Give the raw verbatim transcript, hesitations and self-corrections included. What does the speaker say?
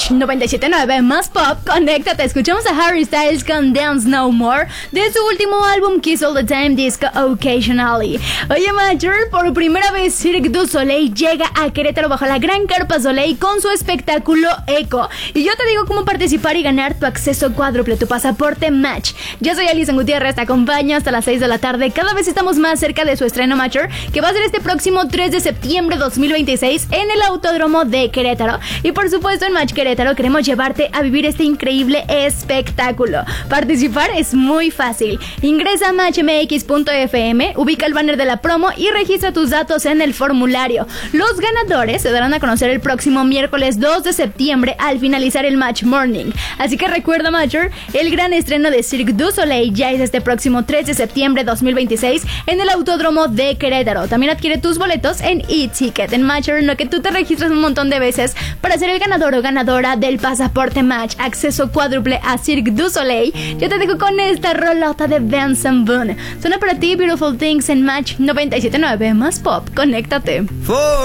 Match noventa y siete punto nueve más pop, conéctate. Escuchamos a Harry Styles con Dance No More de su último álbum Kiss All the Time Disco Occasionally. Oye, Major, por primera vez Cirque du Soleil llega a Querétaro bajo la gran carpa Soleil con su espectáculo Eco. Y yo te digo cómo participar y ganar tu acceso cuádruple, tu pasaporte Match. Yo soy Alison Gutiérrez, te acompaño hasta las seis de la tarde. Cada vez estamos más cerca de su estreno, Major, que va a ser este próximo tres de septiembre de dos mil veintiséis en el Autódromo de Querétaro. Y por supuesto en Match Querétaro queremos llevarte a vivir este increíble espectáculo. Participar es muy fácil. Ingresa a match m x punto f m, ubica el banner de la promo y registra tus datos en el formulario. Los ganadores se darán a conocer el próximo miércoles dos de septiembre al finalizar el Match Morning. Así que recuerda, Major, el gran estreno de Cirque du Soleil ya es este próximo tres de septiembre de dos mil veintiséis en el Autódromo de Querétaro. También adquiere tus boletos en eTicket. En Major, en lo que tú te registras un montón de veces para ser el ganador o ganadora del pasaporte Match, acceso cuádruple a Cirque du Soleil. Yo te dejo con esta rolota de Benson Boone. Suena para ti Beautiful Things en Match noventa y siete punto nueve más pop. Conéctate. For